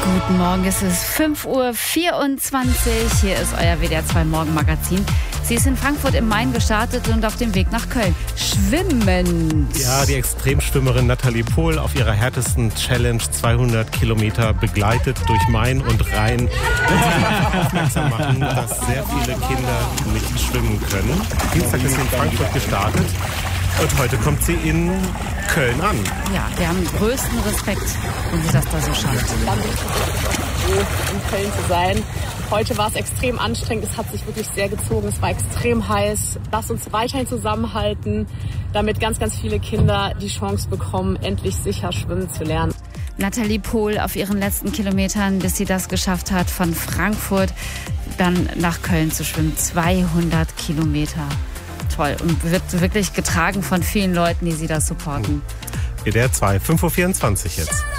Guten Morgen, es ist 5:24 Uhr. Hier ist euer WDR 2 Morgenmagazin. Sie ist in Frankfurt im Main gestartet und auf dem Weg nach Köln. Schwimmend. Ja, die Extremschwimmerin Nathalie Pohl auf ihrer härtesten Challenge 200 Kilometer begleitet durch Main und Rhein. Und aufmerksam machen, dass sehr viele Kinder nicht schwimmen können. Dienstag ist sie in Frankfurt gestartet und heute kommt sie in Köln an. Ja, wir haben größten Respekt, wenn sie das da so schafft. Dann bin ich froh, in Köln zu sein. Heute war es extrem anstrengend, es hat sich wirklich sehr gezogen, es war extrem heiß. Lasst uns weiterhin zusammenhalten, damit ganz, ganz viele Kinder die Chance bekommen, endlich sicher schwimmen zu lernen. Nathalie Pohl auf ihren letzten Kilometern, bis sie das geschafft hat, von Frankfurt dann nach Köln zu schwimmen. 200 Kilometer. Toll. Und wird wirklich getragen von vielen Leuten, die sie da supporten. WDR 2, 5:24 Uhr jetzt.